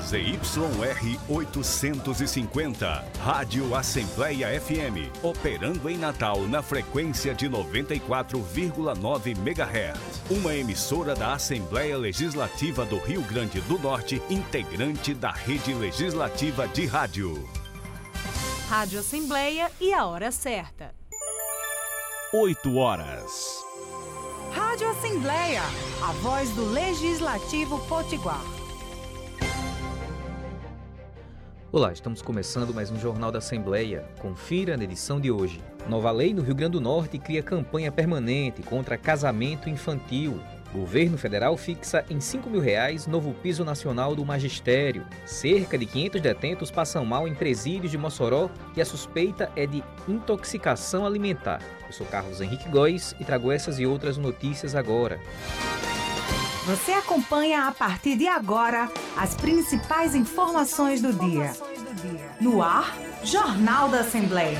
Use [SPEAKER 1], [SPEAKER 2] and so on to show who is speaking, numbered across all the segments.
[SPEAKER 1] ZYR 850, Rádio Assembleia FM, operando em Natal na frequência de 94,9 MHz. Uma emissora da Assembleia Legislativa do Rio Grande do Norte, integrante da Rede Legislativa de Rádio.
[SPEAKER 2] Rádio Assembleia e a hora certa.
[SPEAKER 1] 8 horas.
[SPEAKER 2] Rádio Assembleia, a voz do Legislativo Potiguar.
[SPEAKER 3] Olá, estamos começando mais um Jornal da Assembleia. Confira na edição de hoje. Nova lei no Rio Grande do Norte cria campanha permanente contra casamento infantil. Governo federal fixa em R$5 mil novo piso nacional do magistério. Cerca de 500 detentos passam mal em presídios de Mossoró e a suspeita é de intoxicação alimentar. Eu sou Carlos Henrique Góes e trago essas e outras notícias agora.
[SPEAKER 2] Você acompanha a partir de agora as principais informações do dia. No ar, Jornal da Assembleia.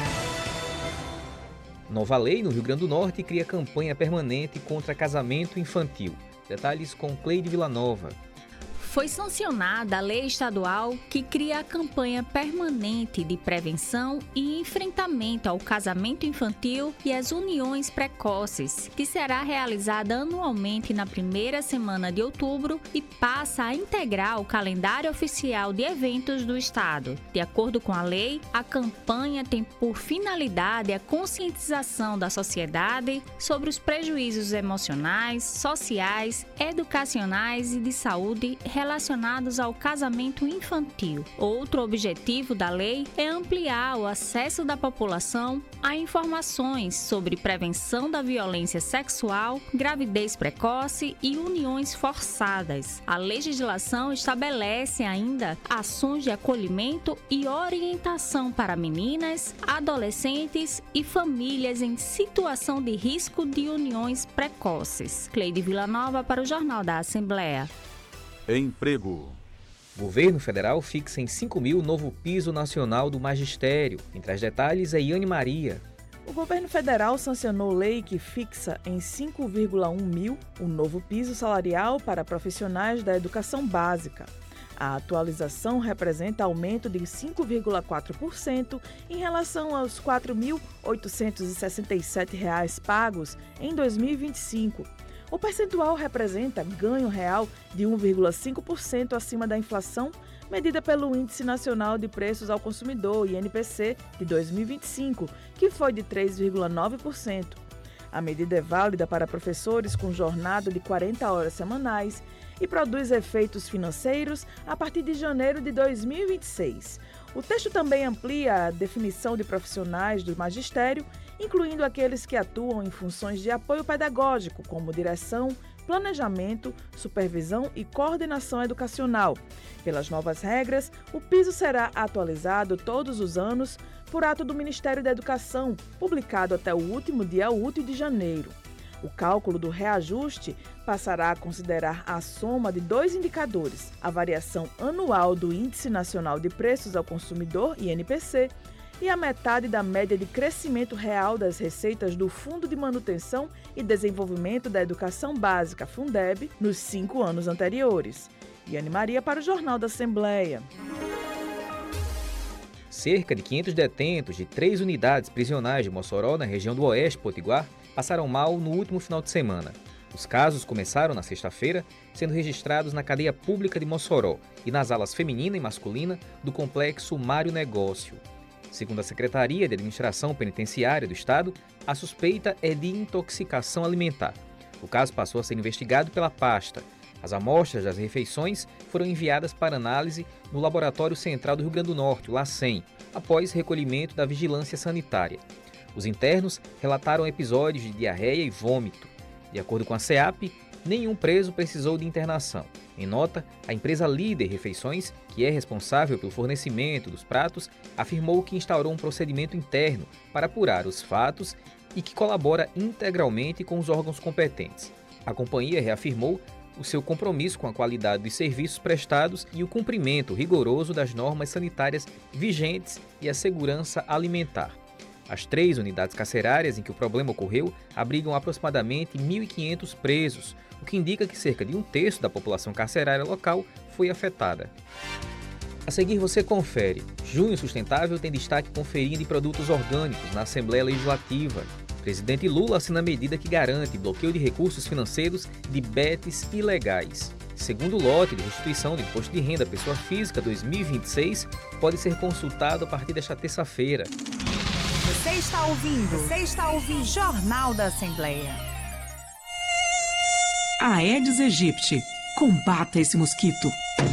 [SPEAKER 3] Nova lei no Rio Grande do Norte cria campanha permanente contra casamento infantil. Detalhes com Cleide Villanova.
[SPEAKER 4] Foi sancionada a lei estadual que cria a campanha permanente de prevenção e enfrentamento ao casamento infantil e às uniões precoces, que será realizada anualmente na primeira semana de outubro e passa a integrar o calendário oficial de eventos do Estado. De acordo com a lei, a campanha tem por finalidade a conscientização da sociedade sobre os prejuízos emocionais, sociais, educacionais e de saúde relacionados ao casamento infantil. Outro objetivo da lei é ampliar o acesso da população a informações sobre prevenção da violência sexual, gravidez precoce e uniões forçadas. A legislação estabelece ainda ações de acolhimento e orientação para meninas, adolescentes e famílias em situação de risco de uniões precoces. Cleide Villanova para o Jornal da Assembleia.
[SPEAKER 1] Emprego.
[SPEAKER 3] Governo federal fixa em R$5 mil novo piso nacional do magistério. Entre os detalhes é Iane Maria.
[SPEAKER 5] O governo federal sancionou lei que fixa em 5,1 mil o novo piso salarial para profissionais da educação básica. A atualização representa aumento de 5,4% em relação aos R$ 4.867 pagos em 2025. O percentual representa ganho real de 1,5% acima da inflação, medida pelo Índice Nacional de Preços ao Consumidor, INPC, de 2025, que foi de 3,9%. A medida é válida para professores com jornada de 40 horas semanais e produz efeitos financeiros a partir de janeiro de 2026. O texto também amplia a definição de profissionais do magistério, incluindo aqueles que atuam em funções de apoio pedagógico, como direção, planejamento, supervisão e coordenação educacional. Pelas novas regras, o piso será atualizado todos os anos por ato do Ministério da Educação, publicado até o último dia útil de janeiro. O cálculo do reajuste passará a considerar a soma de dois indicadores: a variação anual do Índice Nacional de Preços ao Consumidor, INPC, e a metade da média de crescimento real das receitas do Fundo de Manutenção e Desenvolvimento da Educação Básica, Fundeb, nos 5 anos anteriores. Iane Maria para o Jornal da Assembleia.
[SPEAKER 3] Cerca de 500 detentos de 3 unidades prisionais de Mossoró, na região do Oeste Potiguar, passaram mal no último final de semana. Os casos começaram na sexta-feira, sendo registrados na cadeia pública de Mossoró e nas alas feminina e masculina do complexo Mário Negócio. Segundo a Secretaria de Administração Penitenciária do Estado, a suspeita é de intoxicação alimentar. O caso passou a ser investigado pela pasta. As amostras das refeições foram enviadas para análise no Laboratório Central do Rio Grande do Norte, o LACEN, após recolhimento da vigilância sanitária. Os internos relataram episódios de diarreia e vômito. De acordo com a SEAP, nenhum preso precisou de internação. Em nota, a empresa Líder Refeições, que é responsável pelo fornecimento dos pratos, afirmou que instaurou um procedimento interno para apurar os fatos e que colabora integralmente com os órgãos competentes. A companhia reafirmou o seu compromisso com a qualidade dos serviços prestados e o cumprimento rigoroso das normas sanitárias vigentes e a segurança alimentar. As 3 unidades carcerárias em que o problema ocorreu abrigam aproximadamente 1.500 presos, o que indica que cerca de 1/3 da população carcerária local foi afetada. A seguir você confere. Junho Sustentável tem destaque com feirinha de produtos orgânicos na Assembleia Legislativa. Presidente Lula assina medida que garante bloqueio de recursos financeiros de BETs ilegais. Segundo lote de restituição do Imposto de Renda à Pessoa Física 2026 pode ser consultado a partir desta terça-feira.
[SPEAKER 2] Você está ouvindo Jornal da Assembleia.
[SPEAKER 6] Aedes aegypti. Combata esse mosquito.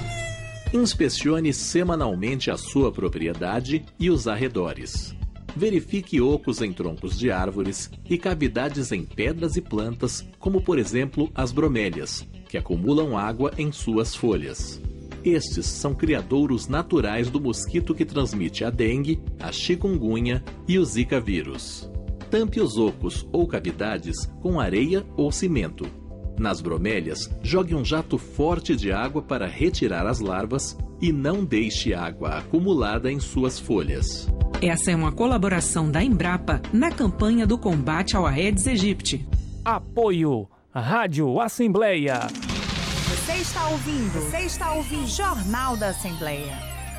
[SPEAKER 7] Inspecione semanalmente a sua propriedade e os arredores. Verifique ocos em troncos de árvores e cavidades em pedras e plantas, como por exemplo as bromélias, que acumulam água em suas folhas. Estes são criadouros naturais do mosquito que transmite a dengue, a chikungunya e o zika vírus. Tampe os ocos ou cavidades com areia ou cimento. Nas bromélias, jogue um jato forte de água para retirar as larvas e não deixe água acumulada em suas folhas.
[SPEAKER 6] Essa é uma colaboração da Embrapa na campanha do combate ao Aedes aegypti.
[SPEAKER 8] Apoio Rádio Assembleia.
[SPEAKER 2] Você está ouvindo Jornal da Assembleia.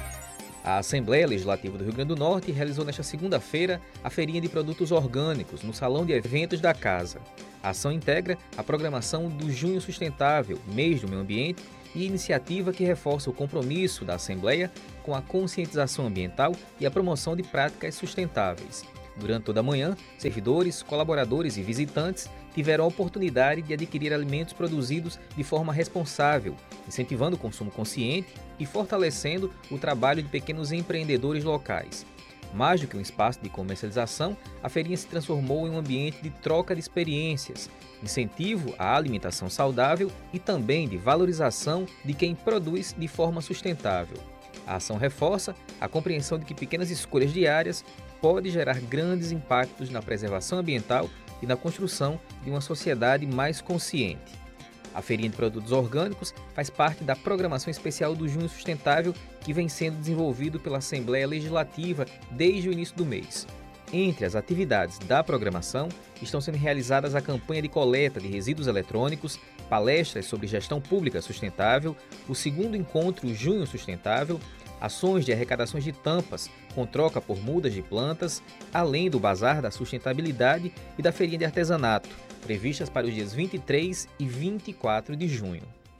[SPEAKER 3] A Assembleia Legislativa do Rio Grande do Norte realizou nesta segunda-feira a feirinha de produtos orgânicos no Salão de Eventos da Casa. A ação integra a programação do Junho Sustentável, mês do meio ambiente, e iniciativa que reforça o compromisso da Assembleia com a conscientização ambiental e a promoção de práticas sustentáveis. Durante toda a manhã, servidores, colaboradores e visitantes tiveram a oportunidade de adquirir alimentos produzidos de forma responsável, incentivando o consumo consciente e fortalecendo o trabalho de pequenos empreendedores locais. Mais do que um espaço de comercialização, a feirinha se transformou em um ambiente de troca de experiências, incentivo à alimentação saudável e também de valorização de quem produz de forma sustentável. A ação reforça a compreensão de que pequenas escolhas diárias podem gerar grandes impactos na preservação ambiental e na construção de uma sociedade mais consciente. A feirinha de produtos orgânicos faz parte da programação especial do Junho Sustentável que vem sendo desenvolvido pela Assembleia Legislativa desde o início do mês. Entre as atividades da programação estão sendo realizadas a campanha de coleta de resíduos eletrônicos, palestras sobre gestão pública sustentável, o segundo encontro Junho Sustentável, ações de arrecadações de tampas com troca por mudas de plantas, além do Bazar da Sustentabilidade e da Feirinha de Artesanato, previstas para os dias 23 e 24 de junho.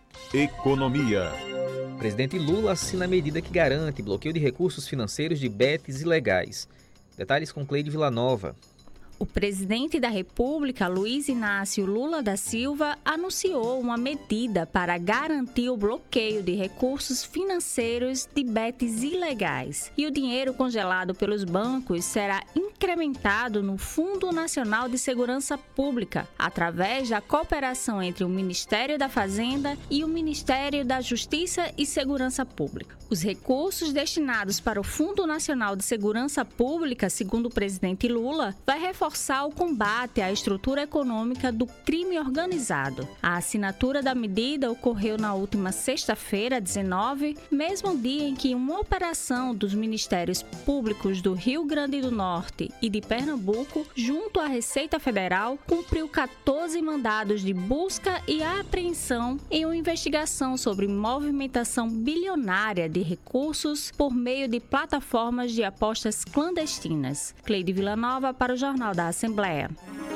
[SPEAKER 1] Economia.
[SPEAKER 3] O presidente Lula assina a medida que garante bloqueio de recursos financeiros de BETs ilegais. Detalhes com Cleide Villanova.
[SPEAKER 4] O presidente da República, Luiz Inácio Lula da Silva, anunciou uma medida para garantir o bloqueio de recursos financeiros de BETs ilegais. E o dinheiro congelado pelos bancos será incrementado no Fundo Nacional de Segurança Pública, através da cooperação entre o Ministério da Fazenda e o Ministério da Justiça e Segurança Pública. Os recursos destinados para o Fundo Nacional de Segurança Pública, segundo o presidente Lula, vai reforçar o combate à estrutura econômica do crime organizado. A assinatura da medida ocorreu na última sexta-feira, 19, mesmo dia em que uma operação dos Ministérios Públicos do Rio Grande do Norte e de Pernambuco, junto à Receita Federal, cumpriu 14 mandados de busca e apreensão em uma investigação sobre movimentação bilionária de recursos por meio de plataformas de apostas clandestinas. Cleide Villanova para o Jornal da Assembleia.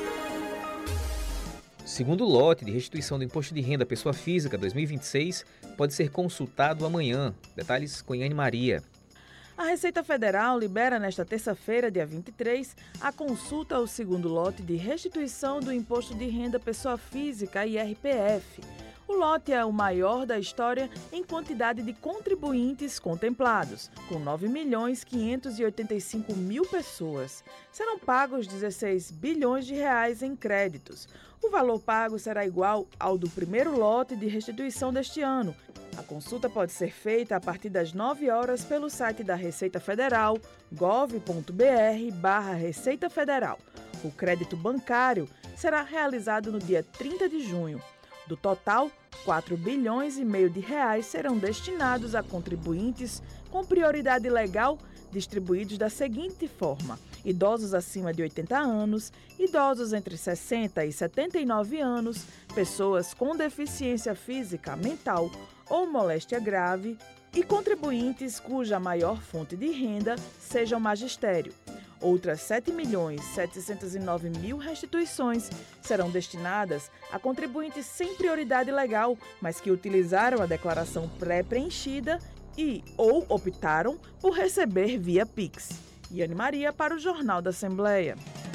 [SPEAKER 3] Segundo lote de restituição do Imposto de Renda à Pessoa Física 2026 pode ser consultado amanhã. Detalhes com Yane Maria.
[SPEAKER 5] A Receita Federal libera nesta terça-feira, dia 23, a consulta ao segundo lote de restituição do Imposto de Renda à Pessoa Física, IRPF. O lote é o maior da história em quantidade de contribuintes contemplados, com 9.585.000 pessoas. Serão pagos 16 bilhões de reais em créditos. O valor pago será igual ao do primeiro lote de restituição deste ano. A consulta pode ser feita a partir das 9 horas pelo site da Receita Federal, gov.br/Receita Federal. O crédito bancário será realizado no dia 30 de junho. Do total, 4 bilhões e meio de reais serão destinados a contribuintes com prioridade legal, distribuídos da seguinte forma: idosos acima de 80 anos, idosos entre 60 e 79 anos, pessoas com deficiência física, mental ou moléstia grave, e contribuintes cuja maior fonte de renda seja o magistério. Outras 7.709.000 restituições serão destinadas a contribuintes sem prioridade legal, mas que utilizaram a declaração pré-preenchida e ou optaram por receber via Pix. Yane Maria para o Jornal da Assembleia.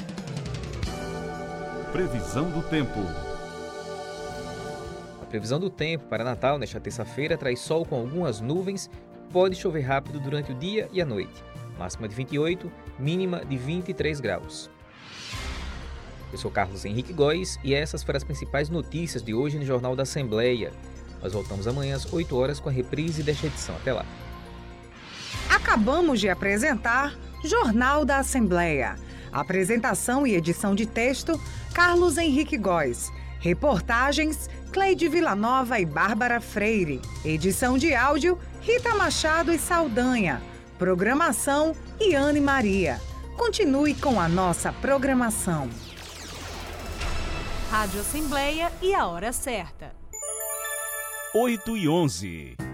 [SPEAKER 1] Previsão do tempo.
[SPEAKER 3] A previsão do tempo para Natal nesta terça-feira traz sol com algumas nuvens, pode chover rápido durante o dia e a noite. Máxima de 28, mínima de 23 graus. Eu sou Carlos Henrique Góes e essas foram as principais notícias de hoje no Jornal da Assembleia. Nós voltamos amanhã às 8 horas com a reprise desta edição. Até lá.
[SPEAKER 2] Acabamos de apresentar Jornal da Assembleia. Apresentação e edição de texto, Carlos Henrique Góes. Reportagens, Cleide Villanova e Bárbara Freire. Edição de áudio, Rita Machado e Saldanha. Programação, Yane Maria. Continue com a nossa programação.
[SPEAKER 9] Rádio Assembleia e a hora certa.
[SPEAKER 1] 8h11.